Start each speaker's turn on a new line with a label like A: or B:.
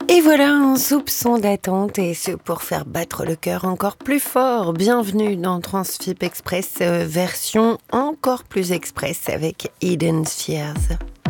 A: Et voilà un soupçon d'attente et ce pour faire battre le cœur encore plus fort. Bienvenue dans Transfip Express, version encore plus express avec Hidden Spheres.